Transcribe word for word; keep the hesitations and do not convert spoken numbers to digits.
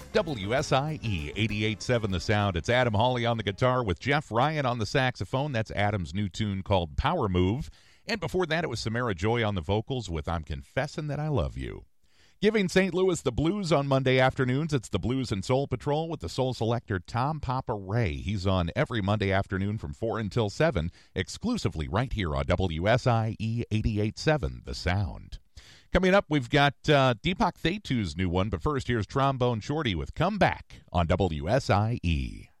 W S I E eighty-eight point seven The Sound. It's Adam Hawley on the guitar with Jeff Ryan on the saxophone. That's Adam's new tune called Power Move. And before that, it was Samara Joy on the vocals with I'm Confessing That I Love You. Giving Saint Louis the blues on Monday afternoons, it's the Blues and Soul Patrol with the soul selector Tom Papa Ray. He's on every Monday afternoon from four until seven, exclusively right here on W S I E eighty-eight point seven The Sound. Coming up, we've got uh, Deepak Thetu's new one, but first, here's Trombone Shorty with Come Back on W S I E.